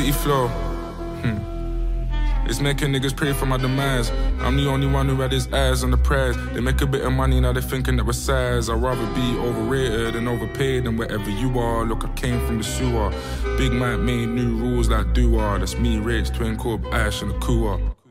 City flow. It's making niggas pray for my demise. I'm the only one who had his eyes on the prize. They make a bit of money, now they're thinking that we're size. I'd rather be overrated than overpaid than wherever you are. Look, I came from the sewer. Big Mike made new rules like Dua. That's me, Rich, twin corp, Ash and the Kua.